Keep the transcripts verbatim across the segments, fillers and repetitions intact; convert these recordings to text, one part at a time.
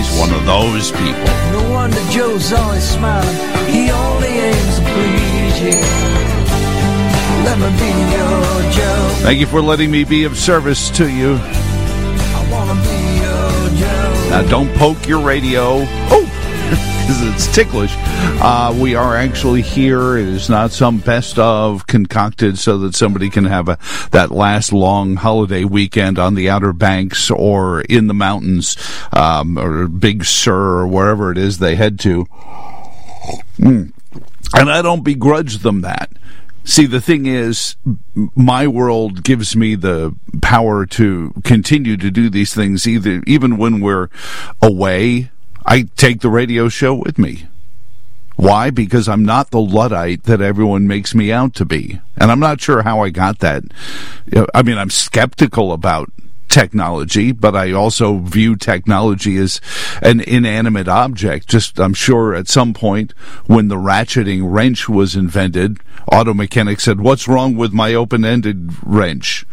He's one of those people. No wonder Joe's always smiling. He only aims to please you. Let me be your Joe. Thank you for letting me be of service to you. I wanna be your Joe. Now, don't poke your radio. Oh! Because it's ticklish. Uh, we are actually here. It is not some best of concocted so that somebody can have a, that last long holiday weekend on the Outer Banks or in the mountains, um, or Big Sur or wherever it is they head to. Mm. And I don't begrudge them that. See, the thing is, my world gives me the power to continue to do these things either, even when we're away. I take the radio show with me. Why? Because I'm not the Luddite that everyone makes me out to be. And I'm not sure how I got that. I mean, I'm skeptical about technology, but I also view technology as an inanimate object. Just, I'm sure at some point when the ratcheting wrench was invented, auto mechanics said, "What's wrong with my open-ended wrench?"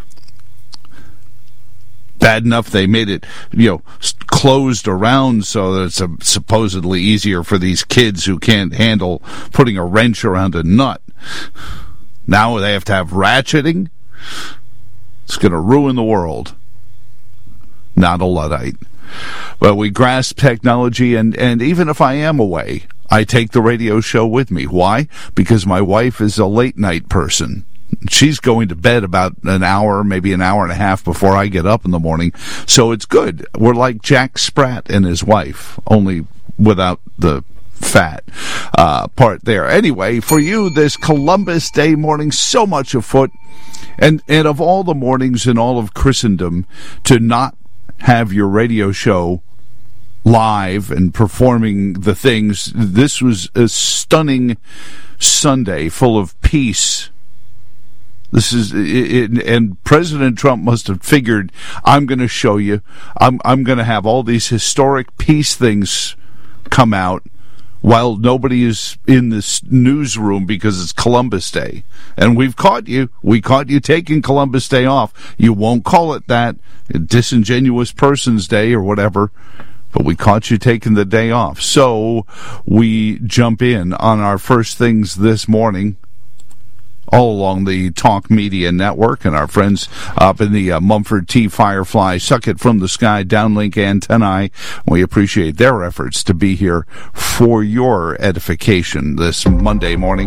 Bad enough they made it, you know, closed around so that it's a, supposedly easier for these kids who can't handle putting a wrench around a nut. Now they have to have ratcheting. It's going to ruin the world. Not a Luddite. But we grasp technology, and, and even if I am away, I take the radio show with me. Why? Because my wife is a late night person. She's going to bed about an hour, maybe an hour and a half before I get up in the morning. So it's good. We're like Jack Spratt and his wife, only without the fat uh, part there. Anyway, for you, this Columbus Day morning, so much afoot. And, and of all the mornings in all of Christendom, to not have your radio show live and performing the things, this was a stunning Sunday full of peace. This is, it, it, and President Trump must have figured, I'm going to show you, I'm, I'm going to have all these historic peace things come out while nobody is in this newsroom because it's Columbus Day. And we've caught you. We caught you taking Columbus Day off. You won't call it that, Disingenuous Persons Day or whatever, but we caught you taking the day off. So we jump in on our first things this morning, all along the Talk Media Network, and our friends up in the uh, Mumford T. Firefly Suck It From the Sky downlink antennae. We appreciate their efforts to be here for your edification this Monday morning.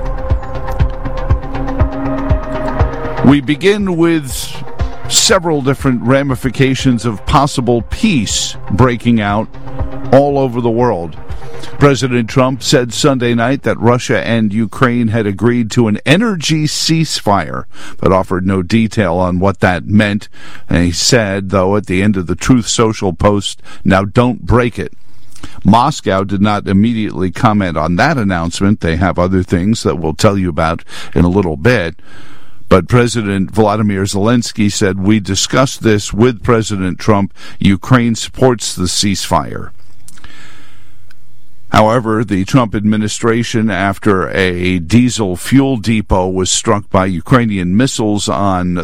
We begin with several different ramifications of possible peace breaking out all over the world. President Trump said Sunday night that Russia and Ukraine had agreed to an energy ceasefire, but offered no detail on what that meant. And he said, though, at the end of the Truth Social post, "Now don't break it." Moscow did not immediately comment on that announcement. They have other things that we'll tell you about in a little bit. But President Vladimir Zelensky said, "We discussed this with President Trump. Ukraine supports the ceasefire." However, the Trump administration, after a diesel fuel depot was struck by Ukrainian missiles on